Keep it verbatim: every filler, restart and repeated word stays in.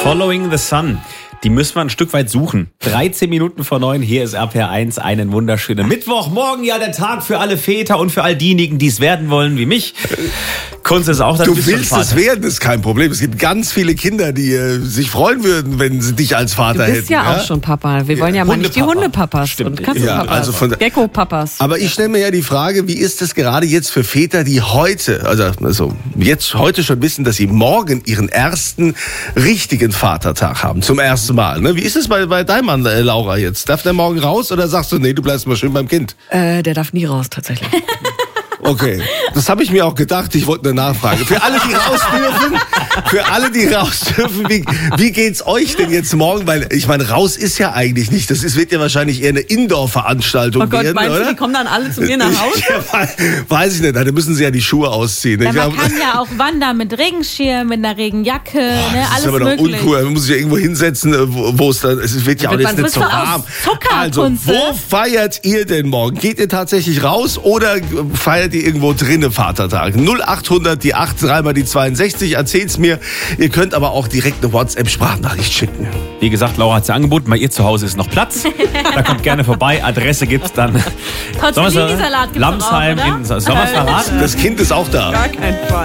Following the Sun. Die müssen wir ein Stück weit suchen. dreizehn Minuten vor neun, hier ist R P R eins, einen wunderschönen Mittwoch. Morgen ja der Tag für alle Väter und für all diejenigen, die es werden wollen, wie mich. Kunst ist auch, du willst es werden, ist kein Problem. Es gibt ganz viele Kinder, die äh, sich freuen würden, wenn sie dich als Vater hätten. Du bist ja, ja auch schon Papa. Wir wollen ja, ja mal nicht die Hundepapas Stimmt. und Katzenpapas, ja, also von Gecko-Papas. Aber ich stelle mir ja die Frage, wie ist es gerade jetzt für Väter, die heute, also, also jetzt heute schon wissen, dass sie morgen ihren ersten richtigen Vatertag haben, zum ersten Mal. Ne? Wie ist es bei, bei deinem Mann, äh, Laura, jetzt? Darf der morgen raus oder sagst du, nee, du bleibst mal schön beim Kind? Äh, der darf nie raus, tatsächlich. Okay, das habe ich mir auch gedacht. Ich wollte eine Nachfrage. Für alle, die raus dürfen, für alle, die raus dürfen, wie, wie geht's euch denn jetzt morgen? Weil ich meine, raus ist ja eigentlich nicht. Das ist, wird ja wahrscheinlich eher eine Indoor-Veranstaltung oh Gott, werden, meinst oder? Du, die kommen dann alle zu mir nach Hause? Ja, weiß ich nicht. Da müssen sie ja die Schuhe ausziehen. Ja, ich man glaub, kann ja auch wandern mit Regenschirm, mit einer Regenjacke, ne, das alles ist aber doch möglich. uncool. Man muss sich ja irgendwo hinsetzen, wo wo es dann, es wird ja auch Wird jetzt man nicht so frisch warm. aus Zucker, Also, Kunze? wo feiert ihr denn morgen? Geht ihr tatsächlich raus oder feiert ihr irgendwo drinnen Vatertag? null acht hundert, die acht, dreimal die zweiundsechzig. Erzählt's mir. Ihr könnt aber auch direkt eine WhatsApp-Sprachnachricht schicken. Wie gesagt, Laura hat's ja angeboten, bei ihr zu Hause ist noch Platz. Da kommt gerne vorbei. Adresse gibt's dann. Tortellini-Salat gibt's Lamsheim doch auch, oder? in Sollen wir es verraten? Das Kind ist auch da. Gar kein Fall.